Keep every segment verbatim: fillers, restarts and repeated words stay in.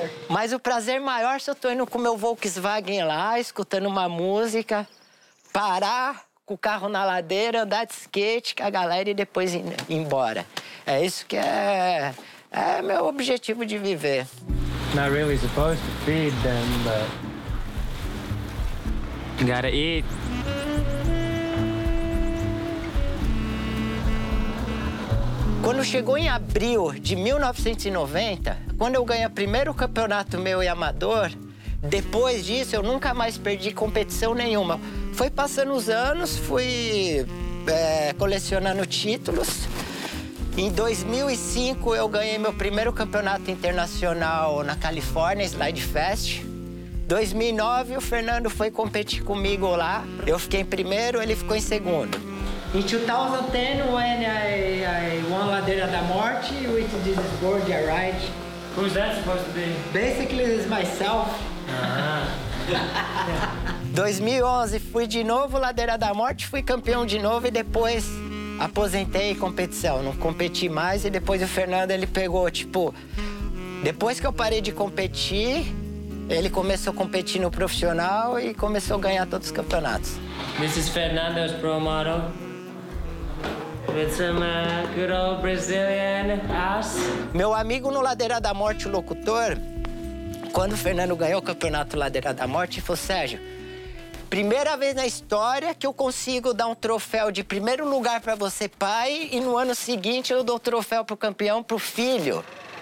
Mas o prazer maior se eu tô indo com o meu Volkswagen lá, escutando uma música, parar com o carro na ladeira, andar de skate com a galera e depois ir embora. É isso que é, é meu objetivo de viver. Not really supposed to feed them, but you gotta eat. Quando chegou em abril de mil novecentos e noventa, quando eu ganhei o primeiro campeonato meu e amador, depois disso eu nunca mais perdi competição nenhuma. Foi passando os anos, fui é, colecionando títulos. Em dois mil e cinco eu ganhei meu primeiro campeonato internacional na Califórnia, Slide Fest. Em dois mil e nove o Fernando foi competir comigo lá. Eu fiquei em primeiro, ele ficou em segundo. In two thousand ten, when I, I won Ladeira da Morte with this board I ride. Who's that supposed to be? Basically, it's myself. Ah. dois mil e onze, fui de novo Ladeira da Morte, fui campeão de novo e depois aposentei competição. Não competi mais e depois o Fernando, ele pegou, tipo... Depois que eu parei de competir, ele começou a competir no profissional e começou a ganhar todos os campeonatos. This is Fernando's pro model. With some uh, good old Brazilian ass. Meu amigo no Ladeira da Morte, o locutor, quando o Fernando ganhou o campeonato Ladeira da Morte, ele falou, Sérgio, primeira vez na história que eu consigo dar um troféu de primeiro lugar para você, pai, e no ano seguinte eu dou o troféu pro campeão pro filho.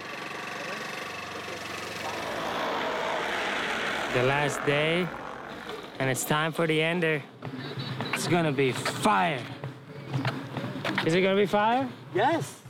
The last day, and it's time for the ender. It's gonna be fire. Is it gonna be fire? Yes.